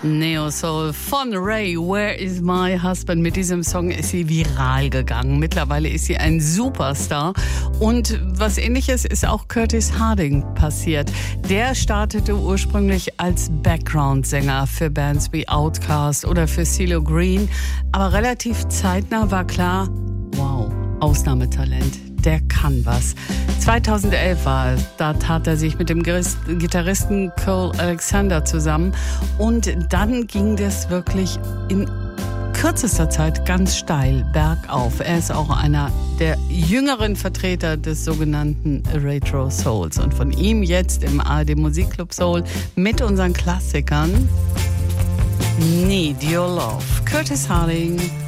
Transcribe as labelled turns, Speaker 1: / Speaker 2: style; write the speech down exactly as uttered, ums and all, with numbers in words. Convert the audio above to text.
Speaker 1: Neo Soul von Ray, Where is my husband? Mit diesem Song ist sie viral gegangen. Mittlerweile ist sie ein Superstar. Und was Ähnliches ist auch Curtis Harding passiert. Der startete ursprünglich als Background-Sänger für Bands wie Outkast oder für CeeLo Green. Aber relativ zeitnah war klar, wow, Ausnahmetalent. Der kann was. zweitausendelf war es, da tat er sich mit dem Gitarristen Cole Alexander zusammen und dann ging das wirklich in kürzester Zeit ganz steil bergauf. Er ist auch einer der jüngeren Vertreter des sogenannten Retro Souls und von ihm jetzt im A R D Musikclub Soul mit unseren Klassikern Need Your Love. Curtis Harding.